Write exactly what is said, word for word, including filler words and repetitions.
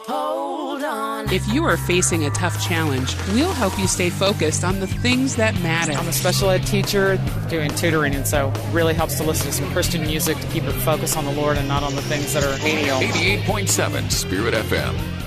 Hold on. If you are facing a tough challenge, we'll help you stay focused on the things that matter. I'm a special ed teacher doing tutoring, and so it really helps to listen to some Christian music to keep it focused on the Lord and not on the things that are menial. eighty-eight point seven Spirit F M.